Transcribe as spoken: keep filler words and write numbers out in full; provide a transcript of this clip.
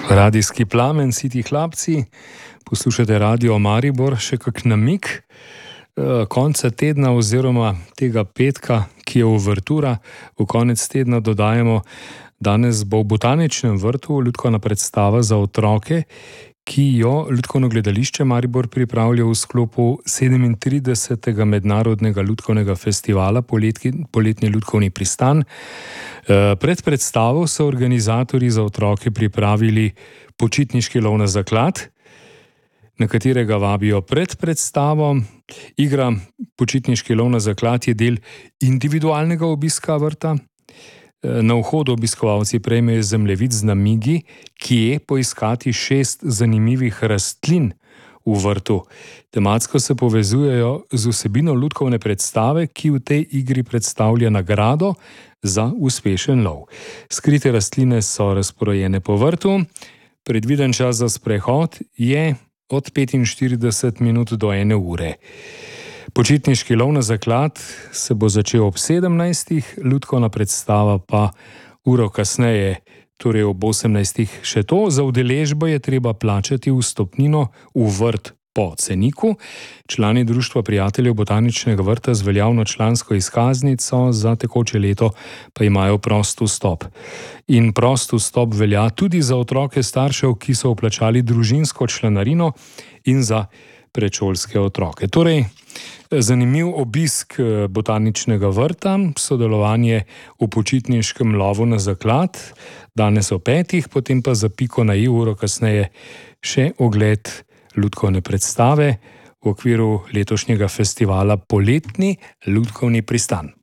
Radijski plamen, siti hlapci, poslušate Radio Maribor, še kak namig konca tedna oziroma tega petka, ki je uvertura, v konec tedna dodajamo, danes bo v Botaničnem vrtu lutkovna predstava za otroke, ki jo Lutkovno gledališče Maribor pripravlja v sklopu sedemintridesetega mednarodnega lutkovnega festivala Poletki, Poletni lutkovni pristan. Pred predstavo so organizatorji za otroke pripravili počitniški lov na zaklad, na katerega vabijo pred predstavo. Igra počitniški lov na zaklad je del individualnega obiska vrta. Na vhodu obiskovalci prejmejo zemljevid z namigi, kje poiskati šest zanimivih rastlin v vrtu. Tematsko se povezujejo z vsebino lutkovne predstave, ki v tej igri predstavlja nagrado za uspešen lov. Skrite rastline so razporejene po vrtu. Predviden čas za sprehod je od petinštirideset minut do ene ure. Počitniški lov na zaklad se bo začel ob sedemnajstih, lutkovna predstava pa uro kasneje, torej ob osemnajstih. Še to, za udeležbo je treba plačati vstopnino v vrt po ceniku. Člani Društva prijateljev Botaničnega vrta z veljavno člansko izkaznico za tekoče leto pa imajo prost vstop. In prost vstop velja tudi za otroke staršev, ki so vplačali družinsko članarino, in za predšolske otroke. Torej, zanimiv obisk Botaničnega vrta, sodelovanje v počitniškem lovu na zaklad, danes o petih, potem pa za piko na i uro kasneje še ogled lutkovne predstave v okviru letošnjega festivala Poletni lutkovni pristan.